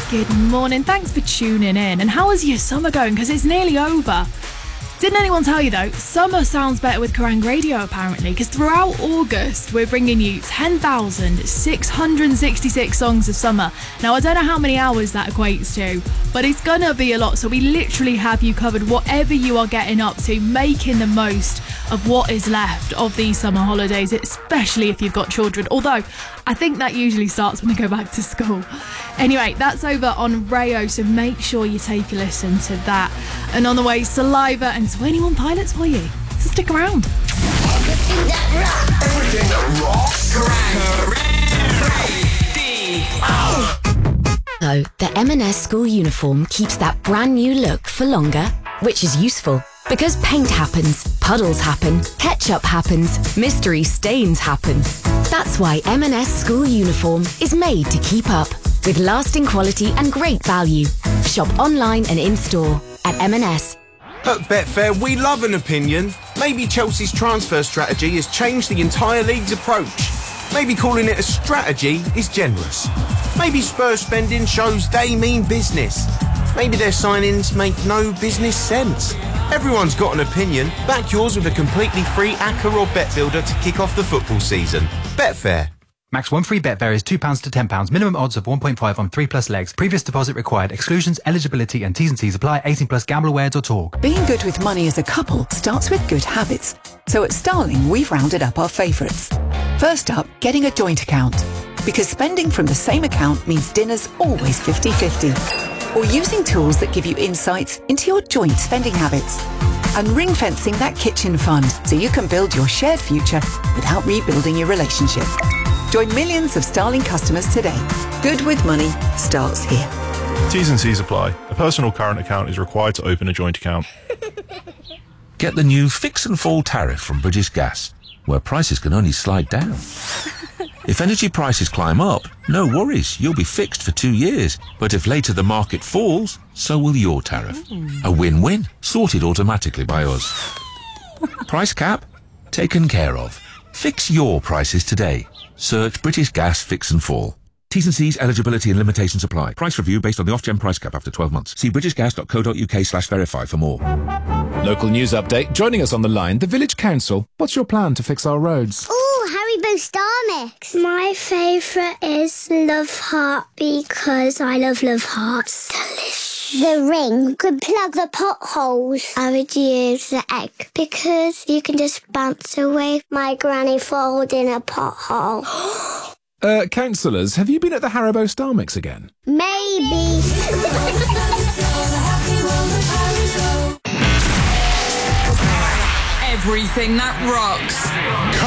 Good morning, thanks for tuning in. And how is your summer going? Because it's nearly over. Didn't anyone tell you though, summer sounds better with Kerrang Radio apparently, because throughout August we're bringing you 10,666 songs of summer. Now I don't know how many hours that equates to, but it's gonna be a lot, so we literally have you covered whatever you are getting up to, making the most of what is left of these summer holidays, especially if you've got children, although I think that usually starts when they go back to school. Anyway, that's over on Rayo, so make sure you take a listen to that. And on the way, Saliva and 21 Pilots for you. So stick around. Everything that rocks. So, the M&S school uniform keeps that brand new look for longer, which is useful. Because paint happens, puddles happen, ketchup happens, mystery stains happen. That's why M&S school uniform is made to keep up, with lasting quality and great value. Shop online and in-store at M&S. At Betfair, we love an opinion. Maybe Chelsea's transfer strategy has changed the entire league's approach. Maybe calling it a strategy is generous. Maybe Spurs spending shows they mean business. Maybe their signings make no business sense. Everyone's got an opinion. Back yours with a completely free ACCA or Bet Builder to kick off the football season. Betfair. Max 1 free bet varies £2 to £10. Minimum odds of 1.5 on 3+ legs. Previous deposit required. Exclusions, eligibility and T's and C's apply. 18+. GambleAware.org. Being good with money as a couple starts with good habits. So at Starling, we've rounded up our favourites. First up, getting a joint account. Because spending from the same account means dinner's always 50-50. Or using tools that give you insights into your joint spending habits. And ring-fencing that kitchen fund so you can build your shared future without rebuilding your relationship. Join millions of Starling customers today. Good with money starts here. T's and C's apply. A personal current account is required to open a joint account. Get the new Fix and Fall tariff from British Gas, where prices can only slide down. If energy prices climb up, no worries, you'll be fixed for 2 years. But if later the market falls, so will your tariff. A win-win, sorted automatically by us. Price cap? Taken care of. Fix your prices today. Search British Gas Fix and Fall. T's and C's, eligibility and limitations apply. Price review based on the Ofgem price cap after 12 months. See britishgas.co.uk/verify for more. Local news update. Joining us on the line, the Village Council. What's your plan to fix our roads? Oh, Haribo Star Mix. My favourite is Love Heart because I love Hearts. Delicious. The ring could plug the potholes. I would use the egg because you can just bounce away my granny falling in a pothole. Councillors, have you been at the Haribo Star Mix again? Maybe. Everything that rocks.